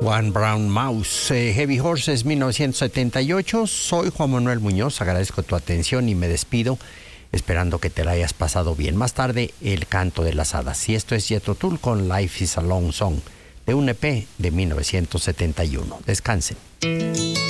One Brown Mouse. Heavy Horses 1978. Soy Juan Manuel Muñoz, agradezco tu atención y me despido esperando que te la hayas pasado bien. Más tarde, El canto de las hadas. Y esto es Jethro Tull con Life is a Long Song, de un EP de 1971. Descansen.